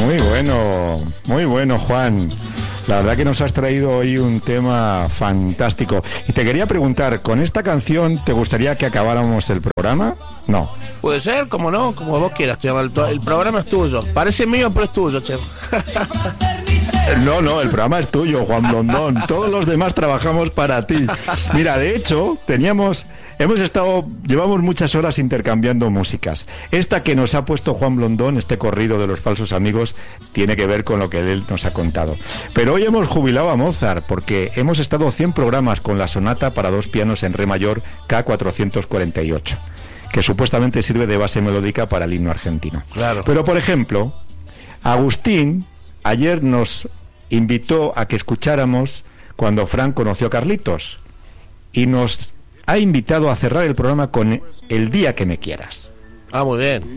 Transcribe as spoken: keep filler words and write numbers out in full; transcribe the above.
Muy bueno, muy bueno, Juan. La verdad que nos has traído hoy un tema fantástico. Y te quería preguntar, ¿con esta canción te gustaría que acabáramos el programa? No. Puede ser, como no, como vos quieras, Chema. El, el programa es tuyo. Parece mío, pero es tuyo, Chema. No, no, el programa es tuyo, Juan Blondón. Todos los demás trabajamos para ti. Mira, de hecho, teníamos, hemos estado, llevamos muchas horas intercambiando músicas. Esta que nos ha puesto Juan Blondón, este corrido de los falsos amigos, tiene que ver con lo que él nos ha contado. Pero hoy hemos jubilado a Mozart, porque hemos estado cien programas con la sonata para dos pianos en re mayor K cuatrocientos cuarenta y ocho, que supuestamente sirve de base melódica para el himno argentino. Claro. Pero, por ejemplo, Agustín ayer nos invitó a que escucháramos cuando Fran conoció a Carlitos y nos ha invitado a cerrar el programa con El día que me quieras. Ah, muy bien.